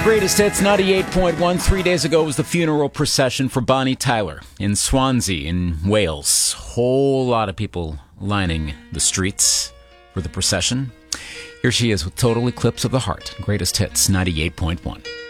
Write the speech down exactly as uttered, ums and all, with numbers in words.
Greatest Hits ninety-eight point one. Three days ago was the funeral procession for Bonnie Tyler in Swansea in Wales. Whole lot of people lining the streets for the procession. Here she is with Total Eclipse of the Heart. Greatest Hits ninety-eight point one.